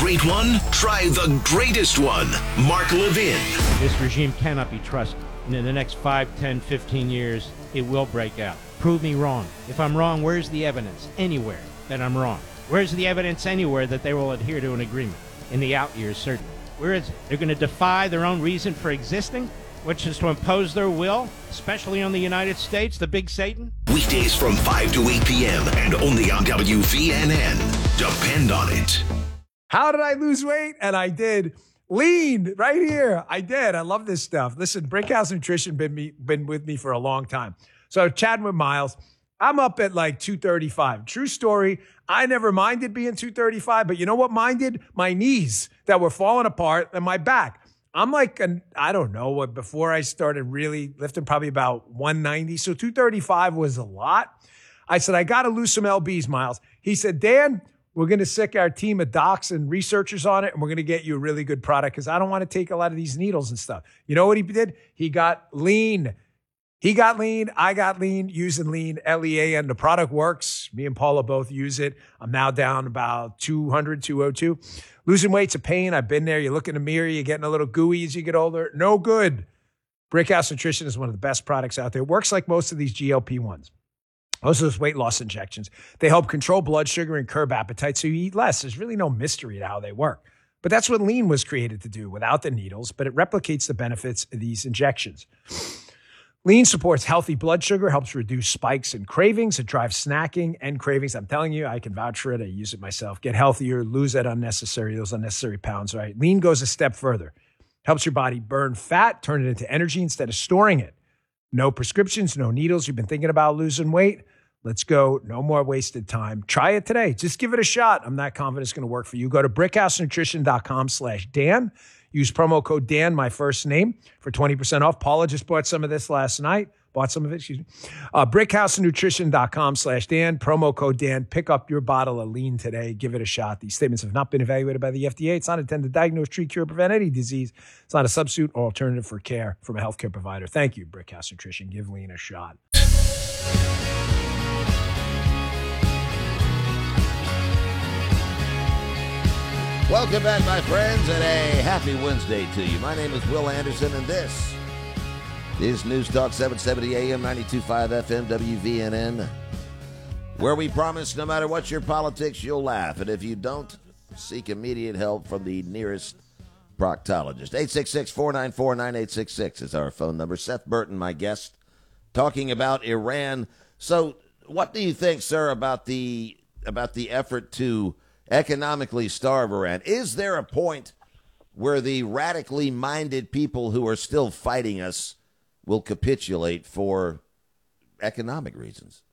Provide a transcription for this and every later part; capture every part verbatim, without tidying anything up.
great one? Try the greatest one. Mark Levin. This regime cannot be trusted. And in the next five, ten, fifteen years, it will break out. Prove me wrong. If I'm wrong, where's the evidence anywhere that I'm wrong? Where's the evidence anywhere that they will adhere to an agreement? In the out years, certainly. Where is it? They're going to defy their own reason for existing, which is to impose their will, especially on the United States, the big Satan? Weekdays from five to eight p.m. and only on W V N N. Depend on it. How did I lose weight? And I did. Lean right here. I did. I love this stuff. Listen, Brickhouse Nutrition been me been with me for a long time. So chatting with Miles, I'm up at like two thirty-five. True story. I never minded being two thirty-five, but you know what minded? My knees that were falling apart and my back. I'm like, an, I don't know what, before I started really lifting, probably about one ninety. So two thirty-five was a lot. I said, I got to lose some L Bs, Miles. He said, Dan, we're going to sick our team of docs and researchers on it, and we're going to get you a really good product because I don't want to take a lot of these needles and stuff. You know what he did? He got lean. He got lean. I got lean using lean, L E A N. The product works. Me and Paula both use it. I'm now down about two hundred, two oh two. Losing weight's a pain. I've been there. You look in the mirror, you're getting a little gooey as you get older. No good. Brickhouse Nutrition is one of the best products out there. It works like most of these G L P ones. Most of those weight loss injections. They help control blood sugar and curb appetite so you eat less. There's really no mystery to how they work. But that's what lean was created to do without the needles, but it replicates the benefits of these injections. Lean supports healthy blood sugar, helps reduce spikes and cravings. It drives snacking and cravings. I'm telling you, I can vouch for it. I use it myself. Get healthier, lose that unnecessary, those unnecessary pounds, right? Lean goes a step further. Helps your body burn fat, turn it into energy instead of storing it. No prescriptions, no needles. You've been thinking about losing weight? Let's go. No more wasted time. Try it today. Just give it a shot. I'm not confident it's going to work for you. Go to brickhousenutrition.com slash Dan. Use promo code Dan, my first name, for twenty percent off. Paula just bought some of this last night. Bought some of it, excuse me. Uh, brickhousenutrition.com slash Dan. Promo code Dan. Pick up your bottle of lean today. Give it a shot. These statements have not been evaluated by the F D A. It's not intended to diagnose, treat, cure, prevent any disease. It's not a substitute or alternative for care from a healthcare provider. Thank you, Brickhouse Nutrition. Give lean a shot. Welcome back, my friends, and a happy Wednesday to you. My name is Will Anderson, and this is News Talk seven seventy A M, ninety-two point five F M, W V N N, where we promise no matter what your politics, you'll laugh. And if you don't, seek immediate help from the nearest proctologist. eight six six, four nine four, nine eight six six is our phone number. Seth Burton, my guest, talking about Iran. So what do you think, sir, about the about the effort to economically starve Iran? Is there a point where the radically minded people who are still fighting us will capitulate for economic reasons?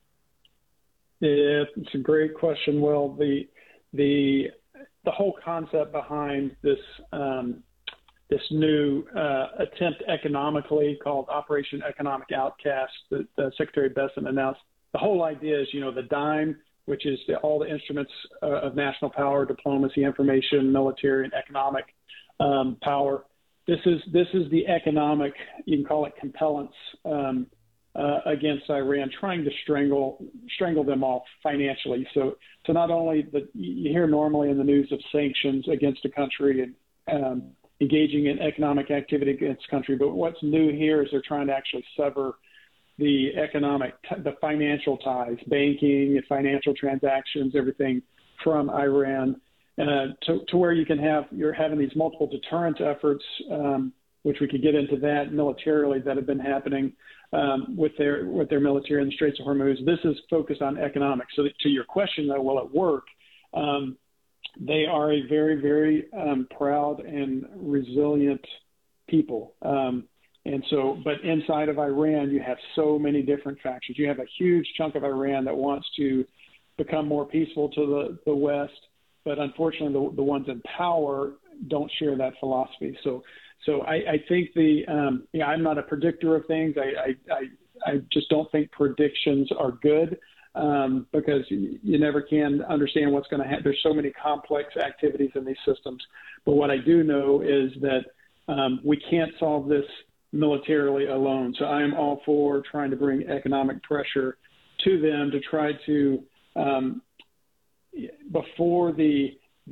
Yeah, it's a great question. Well, the the the whole concept behind this um, this new uh, attempt economically called Operation Economic Outcast that uh, Secretary Bessent announced. The whole idea is, you know, the dime, which is the, all the instruments uh, of national power, diplomacy, information, military, and economic um, power. This is this is the economic, you can call it compellence um, uh, against Iran, trying to strangle strangle them off financially. So, so not only the you hear normally in the news of sanctions against a country and um, engaging in economic activity against a country, but what's new here is they're trying to actually sever the economic, the financial ties, banking and financial transactions, everything from Iran, uh, to, to where you can have, you're having these multiple deterrence efforts, um, which we could get into that militarily that have been happening um, with their with their military in the Straits of Hormuz. This is focused on economics. So to your question, though, will it work? Um, they are a very, very um, proud and resilient people. Um, And so, but inside of Iran, you have so many different factions. You have a huge chunk of Iran that wants to become more peaceful to the, the West, but unfortunately, the, the ones in power don't share that philosophy. So, so I, I think the, um, yeah, I'm not a predictor of things. I, I, I, I just don't think predictions are good um, because you, you never can understand what's going to happen. There's so many complex activities in these systems. But what I do know is that um, we can't solve this militarily alone. So I am all for trying to bring economic pressure to them to try to, um, before the